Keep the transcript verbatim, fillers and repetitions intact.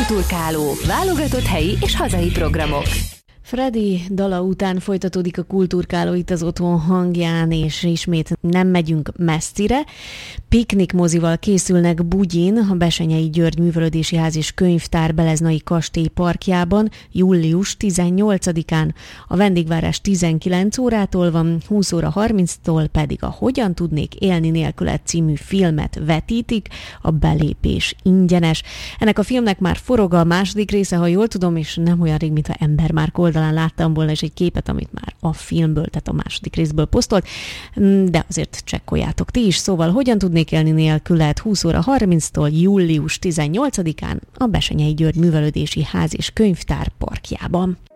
Kulturkáló, válogatott helyi és hazai programok. Freddy dala után folytatódik a Kulturkáló itt az Otthon hangján, és ismét nem megyünk messzire. Piknik mozival készülnek Bugyin, a Bessenyei György Művelődési Ház és Könyvtár Beleznai Kastély parkjában július tizennyolcadikán. A vendégvárás tizenkilenc órától van, húsz óra harminctól pedig a Hogyan tudnék élni nélküled című filmet vetítik, a belépés ingyenes. Ennek a filmnek már forog a második része, ha jól tudom, és nem olyan rég, mintha Embermárk oldalán láttam volna is egy képet, amit már a filmből, tehát a második részből posztolt, de azért csekkoljátok ti is. Szóval Hogyan tudnék élni nélküled húsz óra harminctól július tizennyolcadikán a Bessenyei György Művelődési Ház és Könyvtár parkjában.